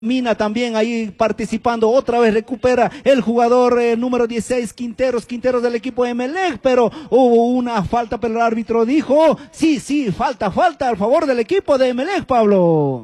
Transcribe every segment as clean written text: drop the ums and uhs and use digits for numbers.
Mina también ahí participando, otra vez recupera el jugador número 16, Quinteros del equipo de Emelec, pero hubo una falta, pero el árbitro dijo, sí, falta al favor del equipo de Emelec, Pablo.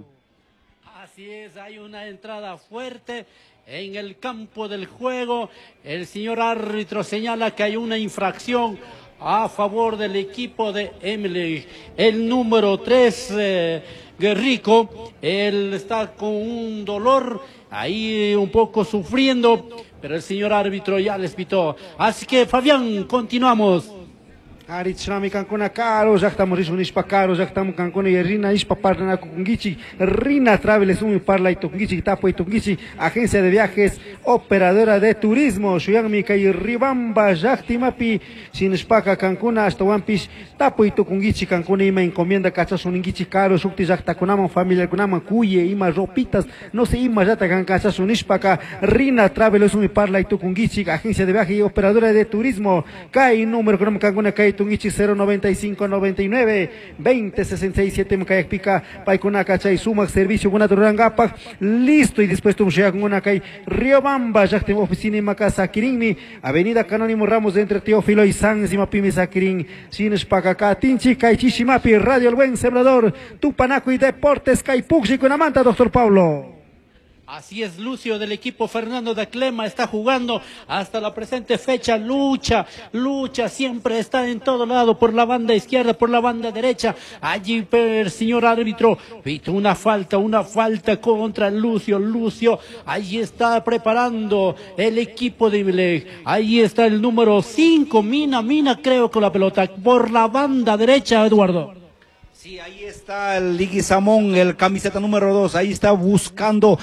Así es, hay una entrada fuerte en el campo del juego, el señor árbitro señala que hay una infracción a favor del equipo de Emelec, el número 3, Guerrico, él está con un dolor, ahí un poco sufriendo, pero el señor árbitro ya les pitó. Así que, Fabián, continuamos. Aritsrami kankuna caro, já estamos risunish caro, já estamos kankuna e rina ispa parna kungichi, rina traveles un parla itungichi, tapo itungichi, agencia de viajes, operadora de turismo, shuyangmi kay ribamba, jachtimapi, sinishpaka kankuna hasta wampis, tapo itungichi kankuna ima encomienda cachas uningichi caro, shukti jachta kunama familia kunama cuye, ima ropitas, no sé ima jata kankachas unishpaka, rina traveles un parla itungichi, agencia de viajes y operadora de turismo, kay número kunama kankuna kay Tungichi 095 99 20 67 Mkayak Pica Paikuna Chay Sumac Servicio Guna Turangapa listo y dispuesto un con una Kay Riobamba ya tengo oficina en Macasa Kirinmi Avenida Canónimo Ramos de entre Teófilo y San Zimapimi Sakirin Sines Pacaca Tinchi Kay Chichimapi Radio El Buen Sembrador Tupanaco y Deportes Kay Puxi con Amanta doctor Pablo. Así es, Lucio del equipo Fernando de Clema está jugando hasta la presente fecha, lucha, siempre está en todo lado, por la banda izquierda, por la banda derecha, allí el señor árbitro pita una falta contra Lucio, allí está preparando el equipo de Emelec, ahí está el número 5, Mina creo con la pelota, por la banda derecha, Eduardo. Sí, ahí está el Leguizamón, el camiseta número 2, ahí está buscando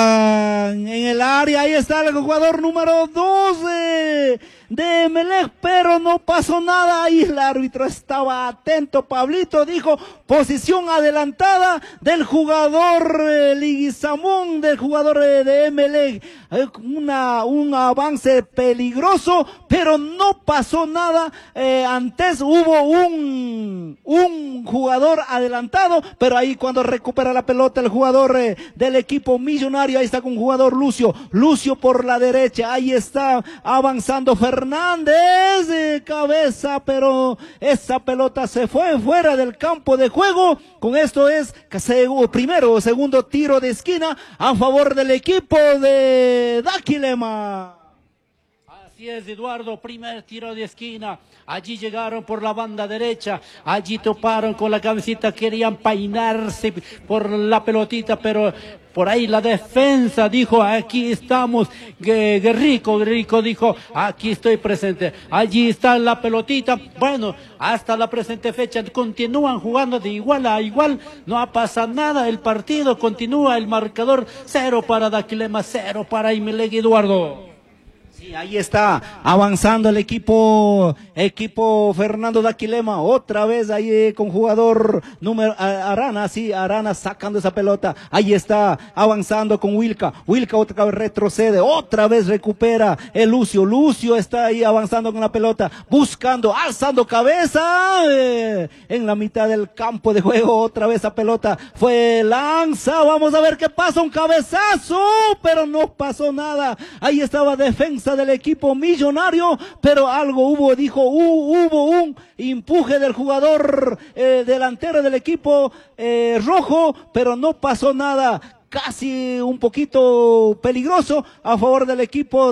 en el área, ahí está el jugador número 2 de Emelec, pero no pasó nada, ahí el árbitro estaba atento, Pablito dijo, posición adelantada del jugador Leguizamón, del jugador de Emelec, un avance peligroso, pero no pasó nada, antes hubo un jugador adelantado, pero ahí cuando recupera la pelota el jugador del equipo Millonario, ahí está con jugador Lucio por la derecha, ahí está avanzando Fernández de cabeza, pero esa pelota se fue fuera del campo de juego. Con esto es primero o segundo tiro de esquina a favor del equipo de Daquilema. Así es, Eduardo, primer tiro de esquina, allí llegaron por la banda derecha, allí toparon con la cabecita, querían peinarse por la pelotita, pero por ahí la defensa dijo, aquí estamos, Guerrico dijo, aquí estoy presente, allí está la pelotita, bueno, hasta la presente fecha continúan jugando de igual a igual, no ha pasado nada, el partido continúa, el marcador 0 para Daquilema, 0 para Emelec, Eduardo. Sí, ahí está avanzando el equipo Fernando Daquilema, otra vez ahí con jugador número Arana, sí, Arana sacando esa pelota, ahí está avanzando con Wilka otra vez retrocede, otra vez recupera el Lucio está ahí avanzando con la pelota, buscando, alzando cabeza, en la mitad del campo de juego, otra vez esa pelota, fue lanza, vamos a ver qué pasa, un cabezazo, pero no pasó nada, ahí estaba defensa del equipo Millonario, pero algo hubo un empuje del jugador delantero del equipo rojo, pero no pasó nada, casi un poquito peligroso a favor del equipo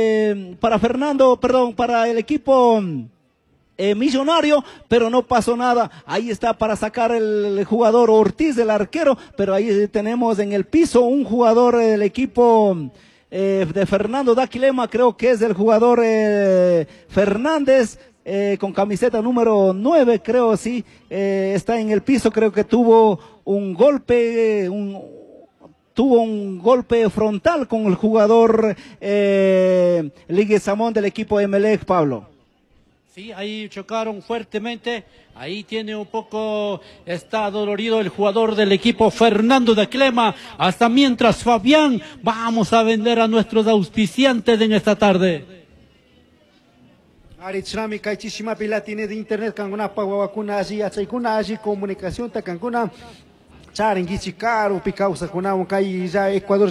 para el equipo Millonario, pero no pasó nada, ahí está para sacar el jugador Ortiz, el arquero, pero ahí tenemos en el piso un jugador del equipo de Fernando Daquilema, creo que es el jugador Fernández, con camiseta número 9, creo, sí, está en el piso, creo que tuvo un golpe, frontal con el jugador Leguizamón del equipo de Emelec, Pablo. Sí, ahí chocaron fuertemente, ahí tiene un poco, está dolorido el jugador del equipo Fernando Daquilema, hasta mientras Fabián, vamos a vender a nuestros auspiciantes en esta tarde. Aritsrami Kaichishima Pila tiene de internet, Kanguna Pagua Kuna Aji, Achaikuna Aji, comunicación, Takanguna. charingichi caro, picausa con agua, ya Ecuador